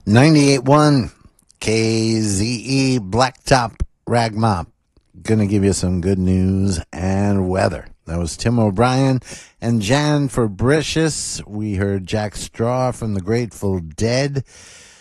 98.1 KZE Blacktop Rag Mop. Gonna give you some good news and weather. That was Tim O'Brien and Jan Fabricius. We heard Jack Straw from the Grateful Dead.